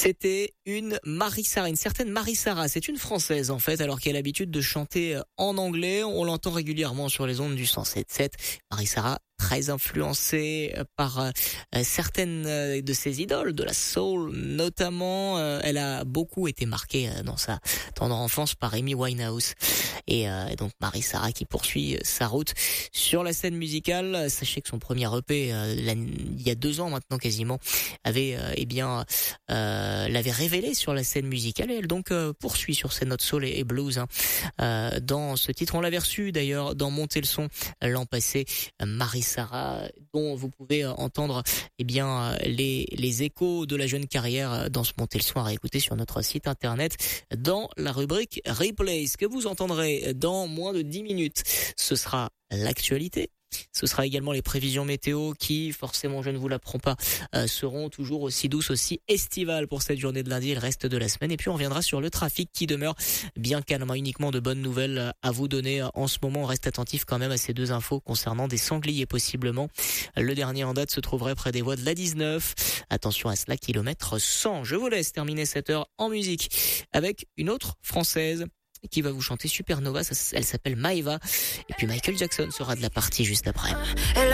C'était une certaine Marie Sarah. C'est une Française en fait, alors qu'elle a l'habitude de chanter en anglais. On l'entend régulièrement sur les ondes du 107.7. Marie Sarah, très influencée par certaines de ses idoles, de la soul notamment. Elle a beaucoup été marquée dans sa tendre enfance par Amy Winehouse. Et donc Marie Sarah qui poursuit sa route sur la scène musicale. Sachez que son premier EP, il y a 2 ans maintenant quasiment, avait l'avait révélée sur la scène musicale, et elle donc poursuit sur ses notes soul et blues. Dans ce titre, on l'avait reçu d'ailleurs dans Monter le son l'an passé, Marie Sarah, dont vous pouvez entendre les échos de la jeune carrière dans ce Monter le son à réécouter sur notre site internet dans la rubrique Replay. Ce que vous entendrez dans moins de 10 minutes, ce sera l'actualité. Ce sera également les prévisions météo qui, forcément, je ne vous l'apprends pas, seront toujours aussi douces, aussi estivales pour cette journée de lundi et le reste de la semaine. Et puis on reviendra sur le trafic qui demeure bien calme. Uniquement de bonnes nouvelles à vous donner en ce moment. On reste attentif quand même à ces 2 infos concernant des sangliers possiblement. Le dernier en date se trouverait près des voies de l'A19. Attention à cela, kilomètre 100. Je vous laisse terminer cette heure en musique avec une autre Française qui va vous chanter Supernova. Elle s'appelle Maeva. Et puis Michael Jackson sera de la partie juste après.